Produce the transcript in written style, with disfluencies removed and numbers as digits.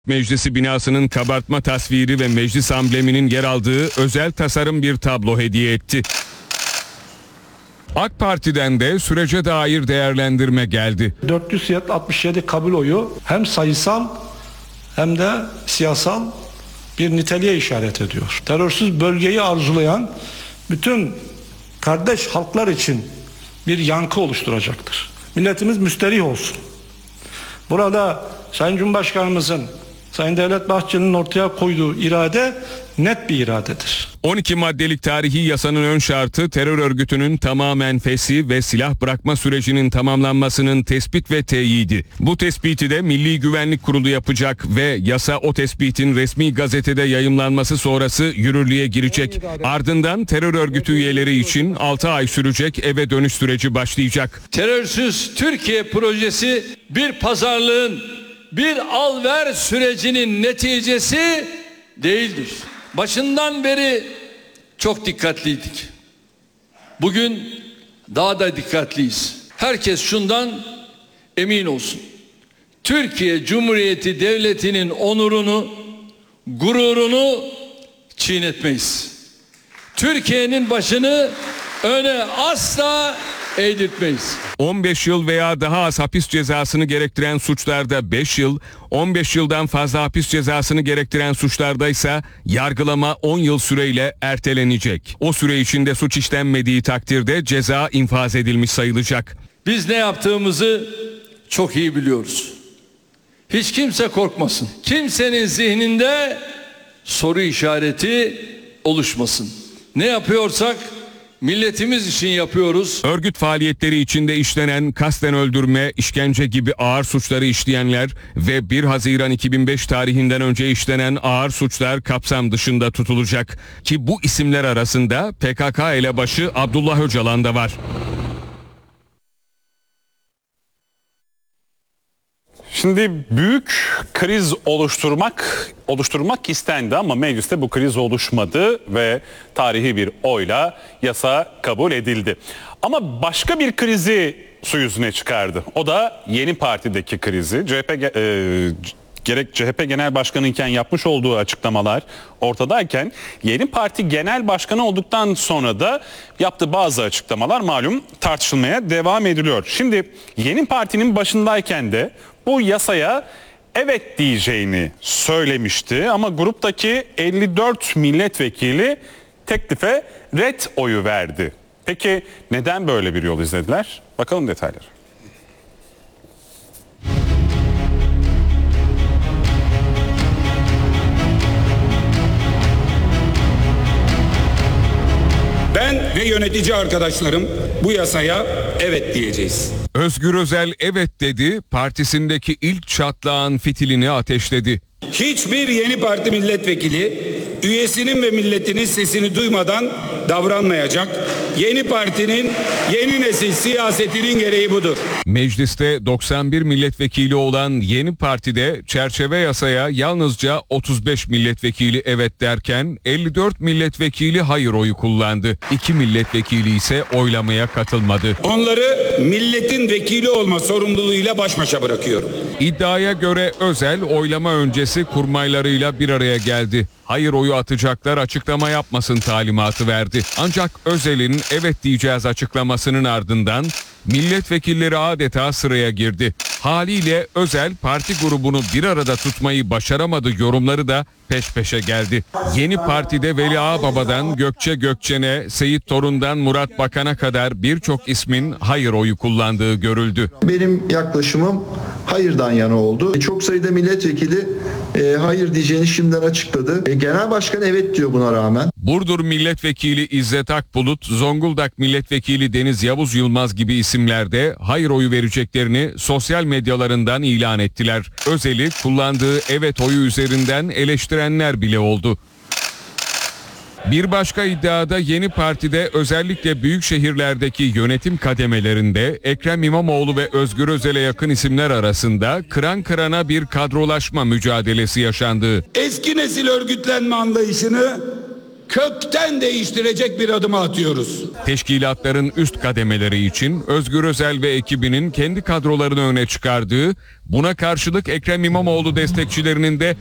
Meclisi binasının kabartma tasviri ve meclis ambleminin yer aldığı özel tasarım bir tablo hediye etti. AK Parti'den de sürece dair değerlendirme geldi. 467 kabul oyu hem sayısal hem de siyasal bir niteliğe işaret ediyor. Terörsüz bölgeyi arzulayan bütün kardeş halklar için bir yankı oluşturacaktır. Milletimiz müsterih olsun. Burada Sayın Cumhurbaşkanımızın, Sayın Devlet Bahçeli'nin ortaya koyduğu irade net bir iradedir. 12 maddelik tarihi yasanın ön şartı terör örgütünün tamamen feshi ve silah bırakma sürecinin tamamlanmasının tespit ve teyidi. Bu tespiti de Milli Güvenlik Kurulu yapacak ve yasa o tespitin resmi gazetede yayımlanması sonrası yürürlüğe girecek. Ardından terör örgütü üyeleri için 6 ay sürecek eve dönüş süreci başlayacak. Terörsüz Türkiye projesi bir pazarlığın, bir al-ver sürecinin neticesi değildir. Başından beri çok dikkatliydik. Bugün daha da dikkatliyiz. Herkes şundan emin olsun. Türkiye Cumhuriyeti Devleti'nin onurunu, gururunu çiğnetmeyiz. Türkiye'nin başını öne asla eğdirtmeyiz. 15 yıl veya daha az hapis cezasını gerektiren suçlarda 5 yıl, 15 yıldan fazla hapis cezasını gerektiren suçlarda ise yargılama 10 yıl süreyle ertelenecek. O süre içinde suç işlenmediği takdirde ceza infaz edilmiş sayılacak. Biz ne yaptığımızı çok iyi biliyoruz. Hiç kimse korkmasın. Kimsenin zihninde soru işareti oluşmasın. Ne yapıyorsak milletimiz için yapıyoruz. Örgüt faaliyetleri içinde işlenen kasten öldürme, işkence gibi ağır suçları işleyenler ve 1 Haziran 2005 tarihinden önce işlenen ağır suçlar kapsam dışında tutulacak. Ki bu isimler arasında PKK elebaşı Abdullah Öcalan da var. Şimdi büyük kriz oluşturmak istendi ama mecliste bu kriz oluşmadı ve tarihi bir oyla yasa kabul edildi. Ama başka bir krizi su yüzüne çıkardı. O da yeni partideki krizi. Gerek CHP Genel Başkanı iken yapmış olduğu açıklamalar ortadayken yeni parti genel başkanı olduktan sonra da yaptığı bazı açıklamalar malum tartışılmaya devam ediliyor. Şimdi yeni partinin başındayken de bu yasaya evet diyeceğini söylemişti ama gruptaki 54 milletvekili teklife red oyu verdi. Peki neden böyle bir yol izlediler? Bakalım detayları. Ben ve yönetici arkadaşlarım bu yasaya evet diyeceğiz. Özgür Özel evet dedi, partisindeki ilk çatlağın fitilini ateşledi. Hiçbir yeni parti milletvekili üyesinin ve milletinin sesini duymadan davranmayacak. Yeni partinin yeni nesil siyasetinin gereği budur. Mecliste 91 milletvekili olan yeni partide çerçeve yasaya yalnızca 35 milletvekili evet derken 54 milletvekili hayır oyu kullandı. 2 milletvekili ise oylamaya katılmadı. Onları milletin vekili olma sorumluluğuyla baş başa bırakıyorum. İddiaya göre Özel oylama öncesi kurmaylarıyla bir araya geldi. Hayır oyu atacaklar açıklama yapmasın talimatı verdi. Ancak Özel'in evet diyeceğiz açıklamasının ardından milletvekilleri adeta sıraya girdi. Haliyle Özel parti grubunu bir arada tutmayı başaramadı yorumları da peş peşe geldi. Yeni partide Veli Ağbaba'dan Gökçe Gökçen'e, Seyit Torun'dan Murat Bakan'a kadar birçok ismin hayır oyu kullandığı görüldü. Benim yaklaşımım hayırdan yana oldu. Çok sayıda milletvekili hayır diyeceğini şimdiden açıkladı. Genel başkan evet diyor buna rağmen. Burdur Milletvekili İzzet Akbulut, Zonguldak Milletvekili Deniz Yavuz Yılmaz gibi isimler de hayır oyu vereceklerini sosyal medyalarından ilan ettiler. Özel'i kullandığı evet oyu üzerinden eleştirenler bile oldu. Bir başka iddiada yeni partide özellikle büyük şehirlerdeki yönetim kademelerinde Ekrem İmamoğlu ve Özgür Özel'e yakın isimler arasında kıran kırana bir kadrolaşma mücadelesi yaşandı. Eski nesil örgütlenme anlayışını kökten değiştirecek bir adım atıyoruz. Teşkilatların üst kademeleri için Özgür Özel ve ekibinin kendi kadrolarını öne çıkardığı, buna karşılık Ekrem İmamoğlu destekçilerinin de